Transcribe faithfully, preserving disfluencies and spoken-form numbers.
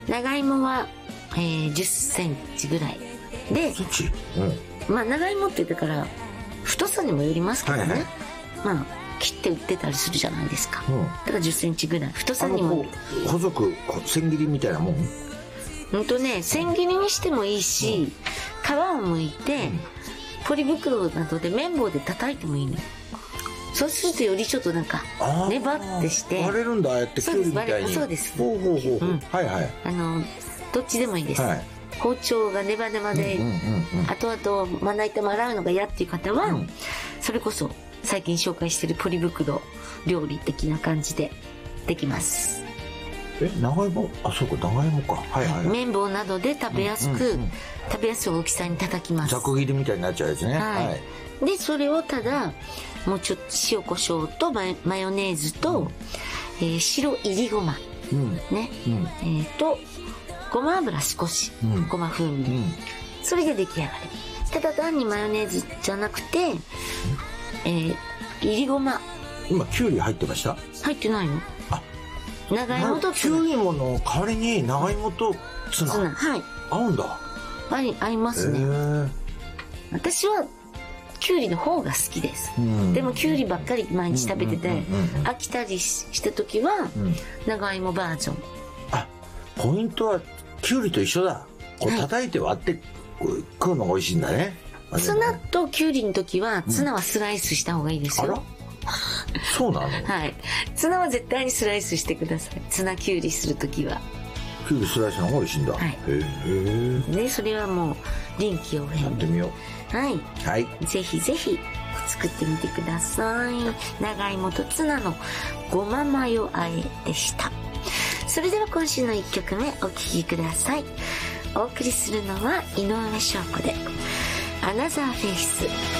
長芋は、えー、じゅっセンチぐらいで、うん、まあ長芋ってだから太さにもよりますけどね、はいはい、まあ切って売ってたりするじゃないですか、うん、だからじゅっセンチぐらい太さにも細く千切りみたいなもん。 ほんとね、千切りにしてもいいし、うん、皮を剥いて、うん、ポリ袋などで綿棒で叩いてもいいのよ。そうするとよりちょっとなんかネバってして割れるんだ、ああやってキュウリみたいに。 そうです。 ほうほうほうほう、うん、はいはい。 あのどっちでもいいです、はい、包丁がネバネバで、うんうんうんうん、後々まな板も洗うのが嫌っていう方は、うん、それこそ最近紹介してるポリ袋料理的な感じでできます。 え、長芋、あ、そうか、長芋か、はいはい、はい、 綿棒などで食べやすく、うんうんうん、食べやすい大きさに叩きます。 ざく切りみたいになっちゃうやつね、はいはい、 でそれをただもうちょっと塩コショウとマヨ、マヨネーズと、うん、えー、白いりごま、うん、ね、うん、えー、とごま油少し、うん、ごま風味、うん、それで出来上がり。ただ単にマヨネーズじゃなくて、うん、えー、いりごま。 今キュウリ入ってました？ 入ってないの？あ、長芋とツナ。キュウリもの代わりに長芋とツナ、 ツナ、はい、合うんだ。 合い、合いますね。私はキュウリの方が好きです、うん、でもキュウリばっかり毎日食べてて飽きたりした時は、うん、長芋バージョン。 あ、ポイントはキュウリと一緒だ。こう叩いて割って食うのが美味しいんだね。 ツナとキュウリの時はツナはスライスした方がいいですよ、 うん、あらそうなの？ はい、ツナは絶対にスライスしてください。ツナキュウリする時はキュウリスライスの方が美味しいんだ、はい、へえ。でそれはもう臨機応変やってみよう。はい、 はい、 ぜひぜひ作ってみてください。長芋とツナのごまマヨ和えでした。それでは今週のいっきょくめお聴きください。お送りするのは井上翔子でアナザーフェイス。